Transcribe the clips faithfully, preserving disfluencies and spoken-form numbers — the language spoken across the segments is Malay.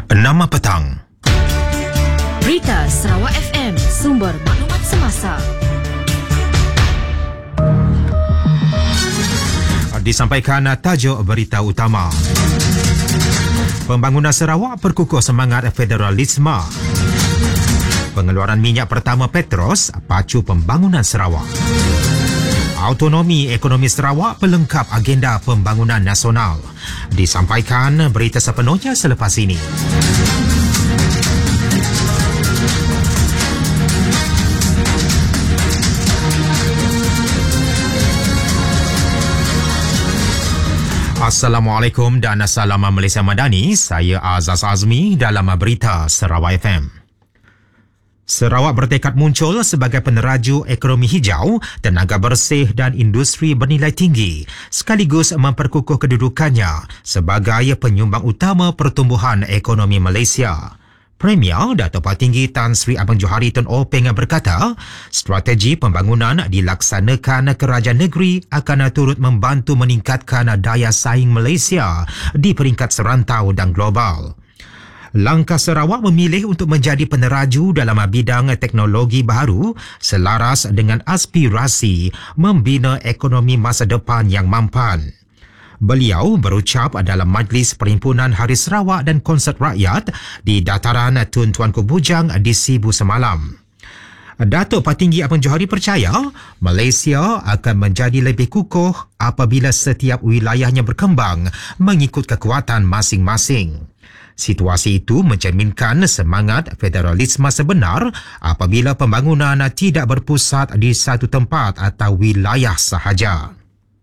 enam petang. Berita Sarawak F M, sumber maklumat semasa. Disampaikan tajuk berita utama. Pembangunan Sarawak perkukuh semangat federalisme. Pengeluaran minyak pertama Petros pacu pembangunan Sarawak. Autonomi ekonomi Sarawak pelengkap agenda pembangunan nasional. Disampaikan berita sepenuhnya selepas ini. Assalamualaikum dan salam Malaysia Madani. Saya Azaz Azmi dalam berita Sarawak F M. Sarawak bertekad muncul sebagai peneraju ekonomi hijau, tenaga bersih dan industri bernilai tinggi, sekaligus memperkukuh kedudukannya sebagai penyumbang utama pertumbuhan ekonomi Malaysia. Premier Dato' Patinggi Tan Sri Abang Johari Tun Openg berkata, strategi pembangunan dilaksanakan kerajaan negeri akan turut membantu meningkatkan daya saing Malaysia di peringkat serantau dan global. Langkah Sarawak memilih untuk menjadi peneraju dalam bidang teknologi baru selaras dengan aspirasi membina ekonomi masa depan yang mampan. Beliau berucap dalam Majlis Perhimpunan Hari Sarawak dan Konsert Rakyat di Dataran Tun Tuanku Bujang di Sibu semalam. Datuk Patinggi Abang Johari percaya Malaysia akan menjadi lebih kukuh apabila setiap wilayahnya berkembang mengikut kekuatan masing-masing. Situasi itu mencerminkan semangat federalisme sebenar apabila pembangunan tidak berpusat di satu tempat atau wilayah sahaja.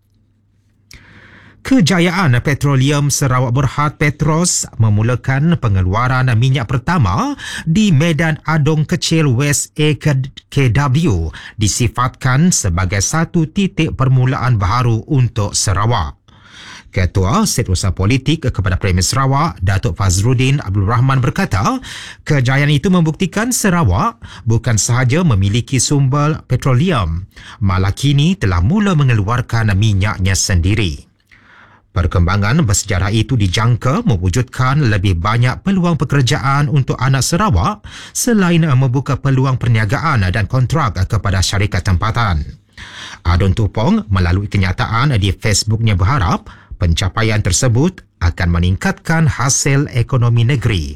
Kejayaan Petroleum Sarawak Berhad Petros memulakan pengeluaran minyak pertama di Medan Adong Kecil West A K W disifatkan sebagai satu titik permulaan baharu untuk Sarawak. Ketua Setiausaha Politik kepada Premier Sarawak, Datuk Fazruddin Abdul Rahman berkata, kejayaan itu membuktikan Sarawak bukan sahaja memiliki sumber petroleum, malah kini telah mula mengeluarkan minyaknya sendiri. Perkembangan bersejarah itu dijangka mewujudkan lebih banyak peluang pekerjaan untuk anak Sarawak selain membuka peluang perniagaan dan kontrak kepada syarikat tempatan. Adon Tupong melalui kenyataan di Facebooknya berharap pencapaian tersebut akan meningkatkan hasil ekonomi negeri